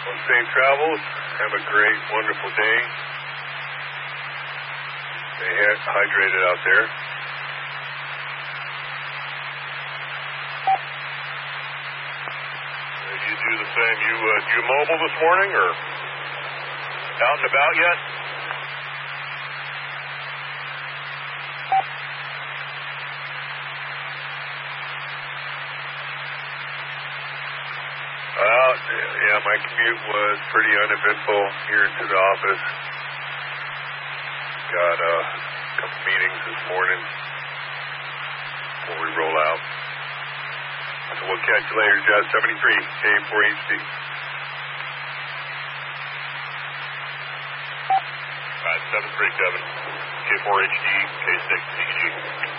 Well, safe travels. Have a great, wonderful day. Stay hydrated out there. You do the same. You mobile this morning or out and about yet? Yeah, my commute was pretty uneventful here into the office. Got a couple meetings this morning before we roll out. So we'll catch you later, Jazz 73, K4HD. 737, K4HD, K6, CG.